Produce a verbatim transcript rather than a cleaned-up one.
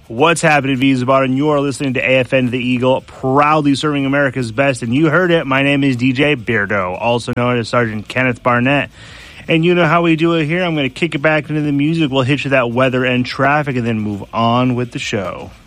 What's happening, Wiesbaden? And you are listening to A F N The Eagle, proudly serving America's best. And you heard it. My name is D J Beardo, also known as Sergeant Kenneth Barnett. And you know how we do it here. I'm going to kick it back into the music. We'll hit you that weather and traffic and then move on with the show.